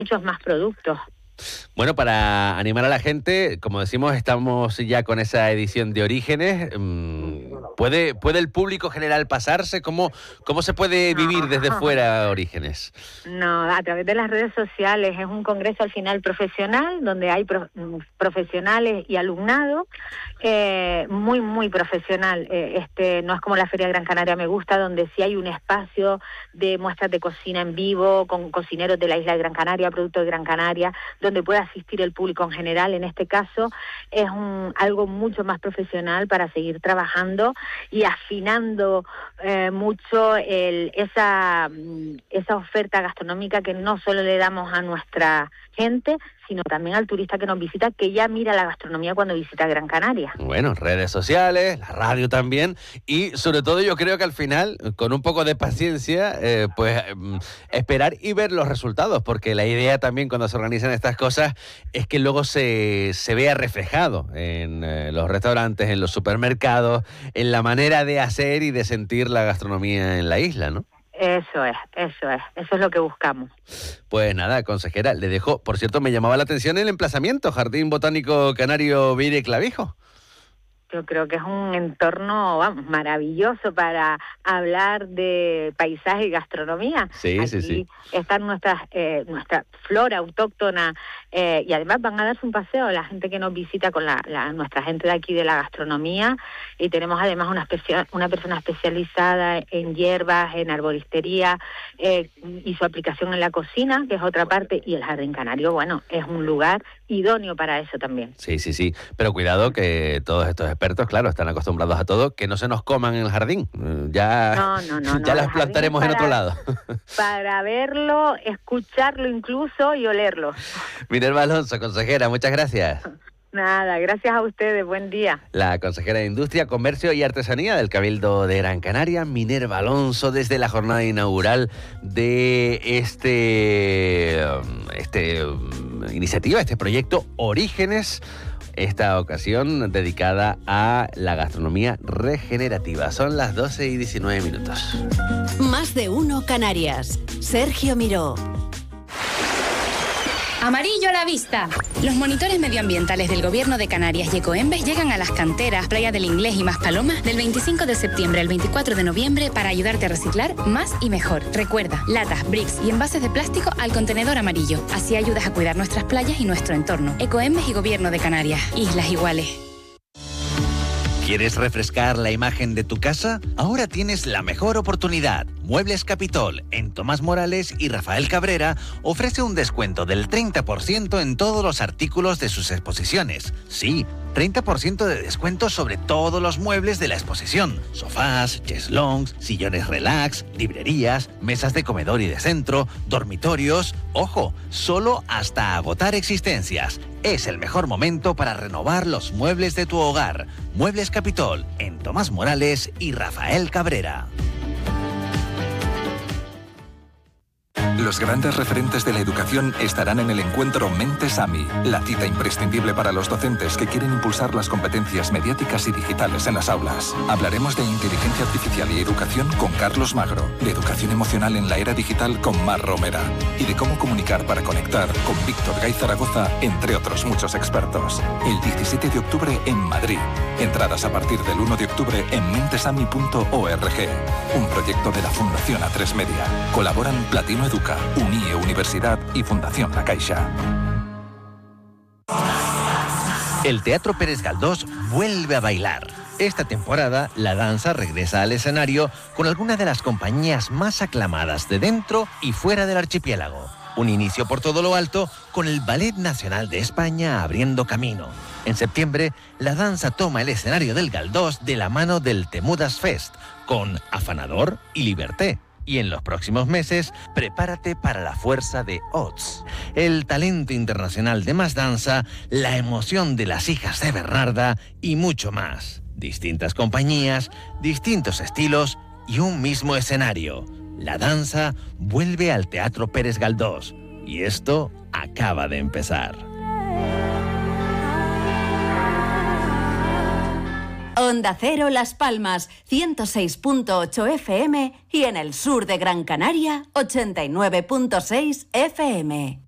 muchos más productos. Bueno, para animar a la gente, como decimos, estamos ya con esa edición de Orígenes. ¿Puede el público general pasarse? ¿Cómo se puede vivir desde fuera Orígenes? No, a través de las redes sociales. Es un congreso al final profesional, donde hay profesionales y alumnado, muy, muy profesional. No es como la Feria de Gran Canaria Me Gusta, donde sí hay un espacio de muestras de cocina en vivo, con cocineros de la isla de Gran Canaria, productos de Gran Canaria, donde puede asistir el público en general. En este caso es algo mucho más profesional para seguir trabajando y afinando mucho esa oferta gastronómica que no solo le damos a nuestra gente, sino también al turista que nos visita, que ya mira la gastronomía cuando visita Gran Canaria. Bueno, redes sociales, la radio también, y sobre todo yo creo que al final, con un poco de paciencia, esperar y ver los resultados, porque la idea también cuando se organizan estas cosas es que luego se vea reflejado en los restaurantes, en los supermercados, en la manera de hacer y de sentir la gastronomía en la isla, ¿no? Eso es lo que buscamos. Pues nada, consejera, le dejo. Por cierto, me llamaba la atención el emplazamiento, Jardín Botánico Canario Vire Clavijo. Yo creo que es un entorno, maravilloso para hablar de paisaje y gastronomía. Sí. Está nuestra flora autóctona, y además van a darse un paseo la gente que nos visita con nuestra gente de aquí de la gastronomía, y tenemos además una persona especializada en hierbas, en arboristería, y su aplicación en la cocina, que es otra parte, y el Jardín Canario, bueno, es un lugar idóneo para eso también. Sí, pero cuidado que todos estos expertos, claro, están acostumbrados a todo, que no se nos coman en el jardín. Ya las plantaremos en otro lado. Para verlo, escucharlo incluso y olerlo. Minerva Alonso, consejera, muchas gracias. Nada, gracias a ustedes, buen día. La consejera de Industria, Comercio y Artesanía del Cabildo de Gran Canaria, Minerva Alonso, desde la jornada inaugural de iniciativa, este proyecto Orígenes, esta ocasión dedicada a la gastronomía regenerativa. Son las 12:19. Más de uno Canarias. Sergio Miró. Amarillo a la vista. Los monitores medioambientales del Gobierno de Canarias y Ecoembes llegan a las canteras, Playa del Inglés y Maspalomas del 25 de septiembre al 24 de noviembre para ayudarte a reciclar más y mejor. Recuerda, latas, bricks y envases de plástico al contenedor amarillo. Así ayudas a cuidar nuestras playas y nuestro entorno. Ecoembes y Gobierno de Canarias. Islas iguales. ¿Quieres refrescar la imagen de tu casa? Ahora tienes la mejor oportunidad. Muebles Capitol, en Tomás Morales y Rafael Cabrera, ofrece un descuento del 30% en todos los artículos de sus exposiciones. Sí, 30% de descuento sobre todos los muebles de la exposición. Sofás, cheslongs, sillones relax, librerías, mesas de comedor y de centro, dormitorios. ¡Ojo! Solo hasta agotar existencias. Es el mejor momento para renovar los muebles de tu hogar. Muebles Capitol, en Tomás Morales y Rafael Cabrera. Los grandes referentes de la educación estarán en el encuentro Mentes AMI, la cita imprescindible para los docentes que quieren impulsar las competencias mediáticas y digitales en las aulas. Hablaremos de inteligencia artificial y educación con Carlos Magro, de educación emocional en la era digital con Mar Romera y de cómo comunicar para conectar con Víctor Gay Zaragoza, entre otros muchos expertos. El 17 de octubre en Madrid. Entradas a partir del 1 de octubre en mentesami.org. Un proyecto de la Fundación A3 Media. Colaboran Platino Educa, UNIE Universidad y Fundación La Caixa. El Teatro Pérez Galdós vuelve a bailar. Esta temporada, la danza regresa al escenario con algunas de las compañías más aclamadas de dentro y fuera del archipiélago. Un inicio por todo lo alto con el Ballet Nacional de España abriendo camino. En septiembre, la danza toma el escenario del Galdós de la mano del Temudas Fest, con Afanador y Liberté. Y en los próximos meses, prepárate para la fuerza de Ots, el talento internacional de Más Danza, la emoción de las hijas de Bernarda y mucho más. Distintas compañías, distintos estilos y un mismo escenario. La danza vuelve al Teatro Pérez Galdós y esto acaba de empezar. Onda Cero Las Palmas, 106.8 FM y en el sur de Gran Canaria, 89.6 FM.